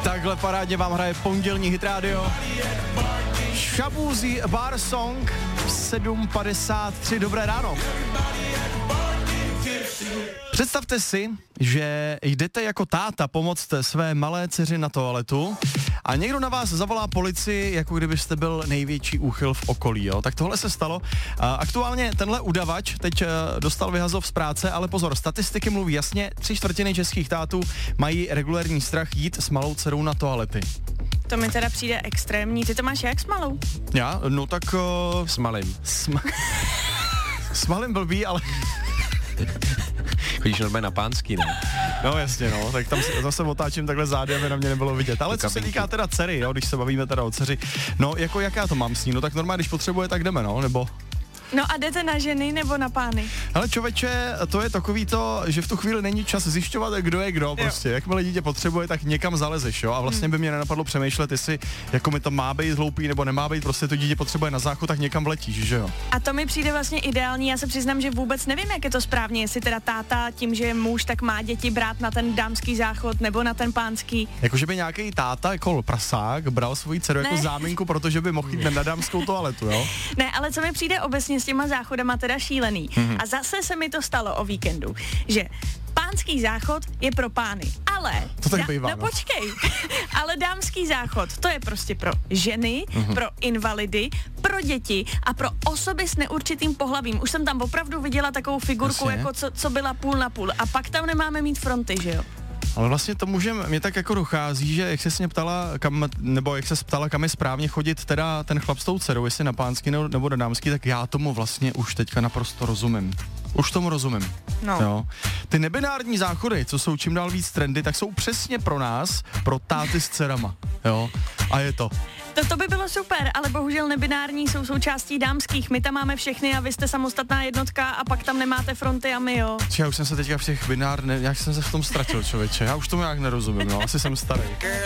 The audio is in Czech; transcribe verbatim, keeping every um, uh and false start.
Takhle parádně vám hraje pondělní Hit Radio. Shaboozey Bar Song sedm padesát tři, dobré ráno. Představte si, že jdete jako táta pomoct své malé dceři na toaletu a někdo na vás zavolá policii, jako kdybyste byl největší úchyl v okolí, jo. Tak tohle se stalo. A aktuálně tenhle udavač teď dostal vyhazov z práce, ale pozor, statistiky mluví jasně, tři čtvrtiny českých tátů mají regulérní strach jít s malou dcerou na toalety. To mi teda přijde extrémní. Ty to máš jak s malou? Já? No tak... Uh, S malým. S, ma- s malým blbý, ale... Chodíš normálně na Pánský, ne? No jasně, no, tak tam zase otáčím takhle zády, aby na mě nebylo vidět. Ale co se týká teda dcery, jo, když se bavíme teda o dceři, no jako jak já to mám s ní, no tak normálně, když potřebuje, tak jdeme, no, nebo... No a jdete na ženy nebo na pány? Ale člověče, to je takový to, že v tu chvíli není čas zjišťovat, kdo je kdo, prostě. Jo. Jakmile dítě potřebuje, tak někam zalezeš, jo. A vlastně by mě nenapadlo přemýšlet, jestli jako mi to má být hloupý nebo nemá být, prostě to dítě potřebuje na záchod, tak někam vletíš, že jo. A to mi přijde vlastně ideální, já se přiznám, že vůbec nevím, jak je to správně, jestli teda táta tím, že je muž, tak má děti brát na ten dámský záchod nebo na ten pánský. Jakože by nějaký táta jako prasák bral svoji dceru jako záminku, protože by mohl jít na dámskou toaletu, jo. Ne, ale co mi přijde obecně s těma záchodama teda šílený. Mm-hmm. A zase se mi to stalo o víkendu, že pánský záchod je pro pány, ale... To tak bývá, no, no. počkej, ale dámský záchod, to je prostě pro ženy, mm-hmm. pro invalidy, pro děti a pro osoby s neurčitým pohlavím. Už jsem tam opravdu viděla takovou figurku, Jasně. jako co, co byla půl na půl. A pak tam nemáme mít fronty, že jo? Ale vlastně to můžeme, mě tak jako dochází, že jak se mě ptala, kam, nebo jak se ptala, kam je správně chodit teda ten chlap s tou dcerou, jestli na pánský nebo na dámský, tak já tomu vlastně už teďka naprosto rozumím. Už tomu rozumím. No. Jo. Ty nebinární záchody, co jsou čím dál víc trendy, tak jsou přesně pro nás, pro táty s dcerama. Jo. A je to. To, to by bylo super, ale bohužel nebinární jsou součástí dámských. My tam máme všechny a vy jste samostatná jednotka a pak tam nemáte fronty a my jo. Já už jsem se teďka v těch binár, ne, jak jsem se v tom ztratil, člověče. Já už tomu nějak nerozumím, no, asi jsem starý.